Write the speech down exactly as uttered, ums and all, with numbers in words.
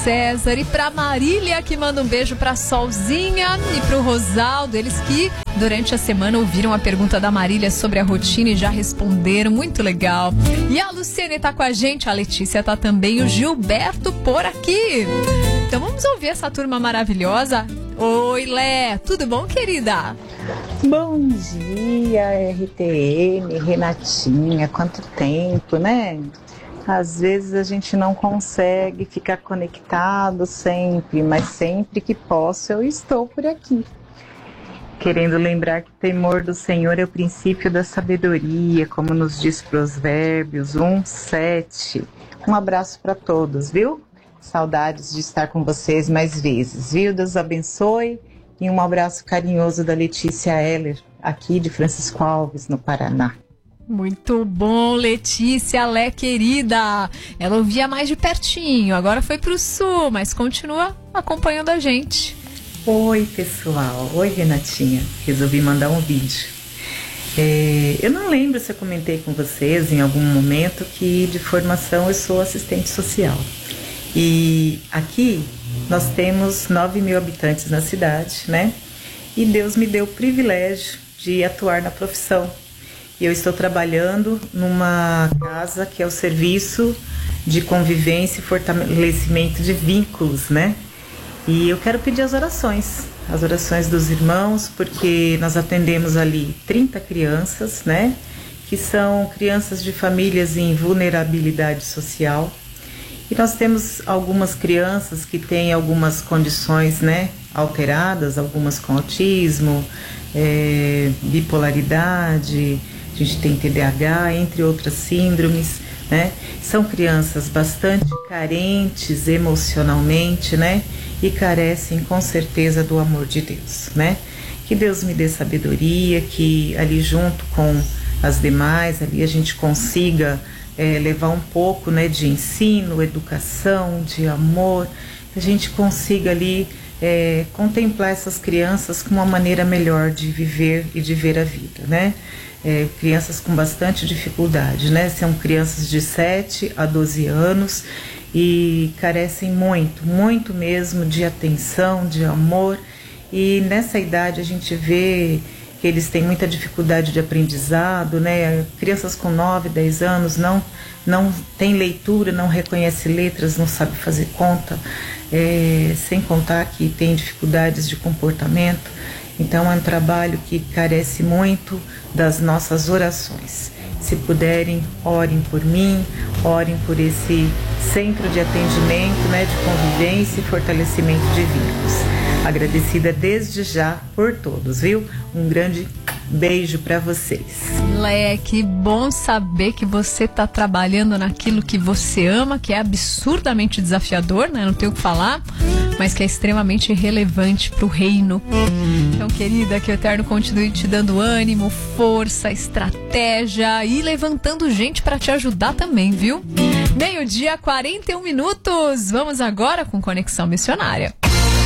César e pra Marília, que manda um beijo pra Solzinha, e pro Rosaldo, eles que durante a semana ouviram a pergunta da Marília sobre a rotina e já responderam, muito legal. E a Luciane tá com a gente, a Letícia tá também, o Gilberto por aqui. Então vamos ouvir essa turma maravilhosa. Oi, Lé, tudo bom, querida? Bom dia, R T N, Renatinha, quanto tempo, né? Às vezes a gente não consegue ficar conectado sempre, mas sempre que posso eu estou por aqui. Querendo lembrar que o temor do Senhor é o princípio da sabedoria, como nos diz Provérbios um, sete. Um abraço para todos, viu? Saudades de estar com vocês mais vezes, viu? Deus abençoe. E um abraço carinhoso da Letícia Heller, aqui de Francisco Alves, no Paraná. Muito bom, Letícia, Lé, querida. Ela ouvia mais de pertinho, agora foi pro sul, mas continua acompanhando a gente. Oi, pessoal. Oi, Renatinha. Resolvi mandar um vídeo. É, eu não lembro se eu comentei com vocês em algum momento que de formação eu sou assistente social. E aqui nós temos nove mil habitantes na cidade, né? E Deus me deu o privilégio de atuar na profissão. E eu estou trabalhando numa casa que é o serviço de convivência e fortalecimento de vínculos, né? E eu quero pedir as orações, as orações dos irmãos, porque nós atendemos ali trinta crianças, né? Que são crianças de famílias em vulnerabilidade social. E nós temos algumas crianças que têm algumas condições, né, alteradas, algumas com autismo, é, bipolaridade, a gente tem T D A H, entre outras síndromes, né? São crianças bastante carentes emocionalmente, né? E carecem com certeza do amor de Deus, né? Que Deus me dê sabedoria, que ali junto com as demais, ali a gente consiga É, levar um pouco, né, de ensino, educação, de amor, que a gente consiga ali é, contemplar essas crianças com uma maneira melhor de viver e de ver a vida, né? É, crianças com bastante dificuldade, né? São crianças de sete a doze anos e carecem muito, muito mesmo de atenção, de amor, e nessa idade a gente vê que eles têm muita dificuldade de aprendizado, né? Crianças com nove, dez anos não, não tem leitura, não reconhece letras, não sabe fazer conta, é, sem contar que tem dificuldades de comportamento. Então é um trabalho que carece muito das nossas orações. Se puderem, orem por mim, orem por esse centro de atendimento, né, de convivência e fortalecimento de vínculos. Agradecida desde já por todos, viu? Um grande beijo para vocês. Lé, que bom saber que você tá trabalhando naquilo que você ama, que é absurdamente desafiador, né? Não tenho o que falar, mas que é extremamente relevante pro reino. Então, querida, que o Eterno continue te dando ânimo, força, estratégia e levantando gente para te ajudar também, viu? Meio-dia, quarenta e um minutos. Vamos agora com Conexão Missionária.